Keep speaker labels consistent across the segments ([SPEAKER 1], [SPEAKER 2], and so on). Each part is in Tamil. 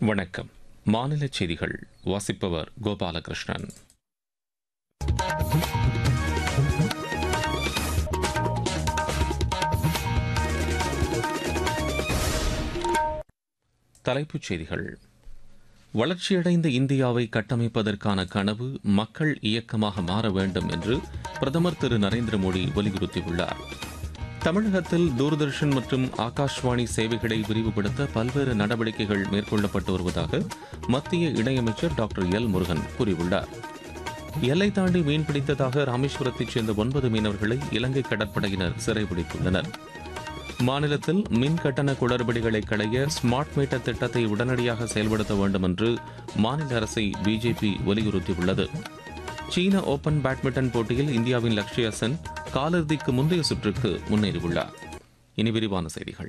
[SPEAKER 1] வணக்கம். மாநில செய்திகள் வாசிப்பவர் கோபாலகிருஷ்ணன். தலைப்புச் செய்திகள். வளர்ச்சியடைந்த இந்தியாவை கட்டமைப்பதற்கான கனவு மக்கள் இயக்கமாக மாற வேண்டும் என்று பிரதமர் திரு நரேந்திர மோடி வலியுறுத்தியுள்ளார். தமிழகத்தில் தூர்தர்ஷன் மற்றும் ஆகாஷ்வாணி சேவைகளை விரிவுபடுத்த பல்வேறு நடவடிக்கைகள் மேற்கொள்ளப்பட்டு வருவதாக மத்திய இணையமைச்சர் டாக்டர் எல் முருகன் கூறியுள்ளார். எல்லை தாண்டி மீன்பிடித்ததாக ராமேஸ்வரத்தைச் சேர்ந்த 9 மீனவர்களை இலங்கை கடற்படையினர் சிறைபிடித்துள்ளனர். மாநிலத்தில் மின் கட்டண குளறுபடிகளை களைய ஸ்மார்ட் மீட்டர் திட்டத்தை உடனடியாக செயல்படுத்த வேண்டும் என்று மாநில அரசை பிஜேபி வலியுறுத்தியுள்ளது. சீன ஓபன் பேட்மிண்டன் போட்டியில் இந்தியாவின் லக்ஷ்யா சென் காலிறுதிக்கு முந்தைய சுற்றுக்கு முன்னேறியுள்ளார். இனி விரிவான செய்திகள்.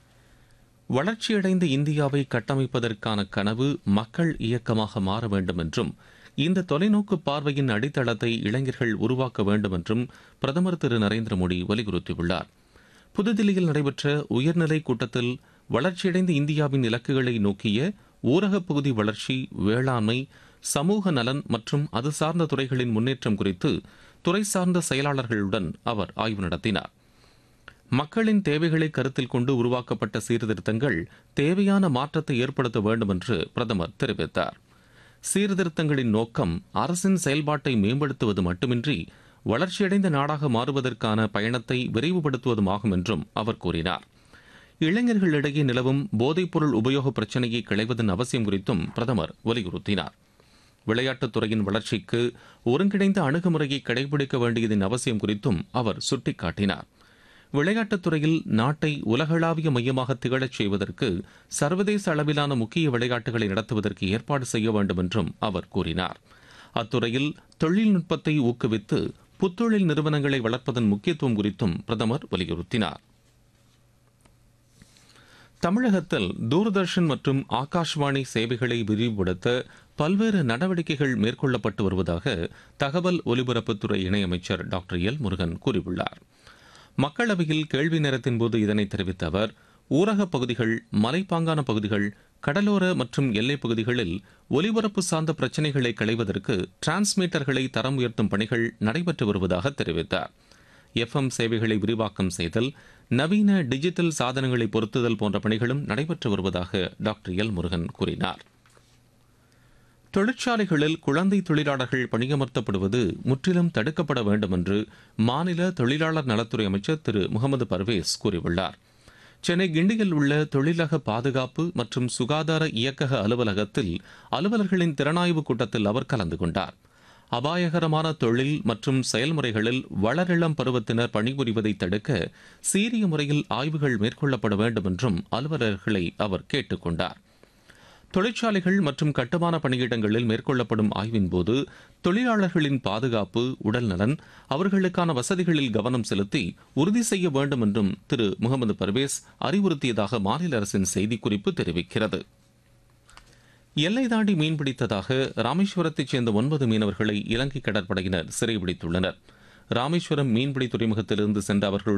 [SPEAKER 1] வளர்ச்சியடைந்த இந்தியாவை கட்டமைப்பதற்கான கனவு மக்கள் இயக்கமாக மாற வேண்டும் என்றும் இந்த தொலைநோக்கு பார்வையின் அடித்தளத்தை இளைஞர்கள் உருவாக்க வேண்டும் என்றும் பிரதமர் திரு நரேந்திர மோடி வலியுறுத்தியுள்ளார். புதுதில்லியில் நடைபெற்ற உயர்நிலை கூட்டத்தில் வளர்ச்சியடைந்த இந்தியாவின் இலக்குகளை நோக்கிய ஊரகப் பகுதி வளர்ச்சி, வேளாண்மை, சமூக நலன் மற்றும் அது சார்ந்த துறைகளின் முன்னேற்றம் குறித்து துறை சார்ந்த செயலாளர்களுடன் அவர் ஆய்வு நடத்தினார். மக்களின் தேவைகளை கருத்தில் கொண்டு உருவாக்கப்பட்ட சீர்திருத்தங்கள் தேவையான மாற்றத்தை ஏற்படுத்த வேண்டும் என்று பிரதமர் தெரிவித்தார். சீர்திருத்தங்களின் நோக்கம் அரசின் செயல்பாட்டை மேம்படுத்துவது மட்டுமின்றி வளர்ச்சியடைந்த நாடாக மாறுவதற்கான பயணத்தை விரைவுபடுத்துவதுமாகும் என்றும் அவர் கூறினார். இளைஞர்களிடையே நிலவும் போதைப்பொருள் உபயோக பிரச்சினையை களைவதன் அவசியம் குறித்தும் பிரதமர் வலியுறுத்தினார். விளையாட்டுத் துறையின் வளர்ச்சிக்கு ஒருங்கிணைந்த அணுகுமுறையை கடைபிடிக்க வேண்டியதன் அவசியம் குறித்தும் அவர் சுட்டிக்காட்டினார். விளையாட்டுத் துறையில் நாட்டை உலகளாவிய மையமாக திகழச் செய்வதற்கு சர்வதேச அளவிலான முக்கிய விளையாட்டுகளை நடத்துவதற்கு ஏற்பாடு செய்ய வேண்டும் என்றும் அவர் கூறினார். அத்துறையில் தொழில்நுட்பத்தை ஊக்குவித்து புத்தொழில் நிறுவனங்களை வளர்ப்பதன் முக்கியத்துவம் குறித்தும் பிரதமர் வலியுறுத்தினார். தமிழகத்தில் தூர்தர்ஷன் மற்றும் ஆகாஷ்வாணி சேவைகளை விரிவுபடுத்த பல்வேறு நடவடிக்கைகள் மேற்கொள்ளப்பட்டு வருவதாக தகவல் ஒலிபரப்புத்துறை இணையமைச்சர் டாக்டர் எல் முருகன் கூறியுள்ளார். மக்களவையில் கேள்வி நேரத்தின்போது இதனை தெரிவித்த அவர், ஊரகப் பகுதிகள், மலைப்பாங்கான பகுதிகள், கடலோர மற்றும் எல்லைப் பகுதிகளில் ஒலிபரப்பு சார்ந்த பிரச்சினைகளை களைவதற்கு டிரான்ஸ்மீட்டர்களை தரம் உயர்த்தும் பணிகள் நடைபெற்று வருவதாக தெரிவித்தார். FM சேவைகளை விரிவாக்கம் செய்தல், நவீன டிஜிட்டல் சாதனங்களை பொருத்துதல் போன்ற பணிகளும் நடைபெற்று வருவதாக டாக்டர் எல் முருகன் கூறினார். தொழிற்சாலைகளில் குழந்தை தொழிலாளர்கள் பணியமர்த்தப்படுவது முற்றிலும் தடுக்கப்பட வேண்டும் என்று மாநில தொழிலாளர் நலத்துறை அமைச்சர் திரு முகமது பர்வேஸ் கூறியுள்ளார். சென்னை கிண்டியில் உள்ள தொழிலக பாதுகாப்பு மற்றும் சுகாதார இயக்கக அலுவலகத்தில் அலுவலர்களின் திறனாய்வு கூட்டத்தில் அவர் கலந்து கொண்டார். அபாயகரமான தொழில் மற்றும் செயல்முறைகளில் வளரிளம் பருவத்தினர் பணிபுரிவதை தடுக்க சீரிய முறையில் ஆய்வுகள் மேற்கொள்ளப்பட வேண்டும் என்றும் அலுவலர்களை அவர் கேட்டுக் கொண்டார். தொழிற்சாலைகள் மற்றும் கட்டுமான பணியிடங்களில் மேற்கொள்ளப்படும் ஆய்வின்போது தொழிலாளர்களின் பாதுகாப்பு, உடல்நலன், அவர்களுக்கான வசதிகளில் கவனம் செலுத்தி உறுதி செய்ய வேண்டும் என்றும் திரு முகமது பர்வேஸ் அறிவுறுத்தியதாக மாநில அரசின் செய்திக்குறிப்பு தெரிவிக்கிறது. எல்லை தாண்டி மீன்பிடித்ததாக ராமேஸ்வரத்தைச் சேர்ந்த 9 மீனவர்களை இலங்கை கடற்படையினர் சிறைபிடித்துள்ளனர். ராமேஸ்வரம் மீன்பிடி துறைமுகத்திலிருந்து சென்ற அவர்கள்